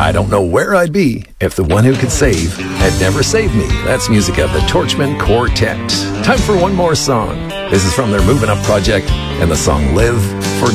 I don't know where I'd be if the one who could save had never saved me. That's music of the Torchman Quartet. Time for one more song. This is from their Moving Up project and the song Live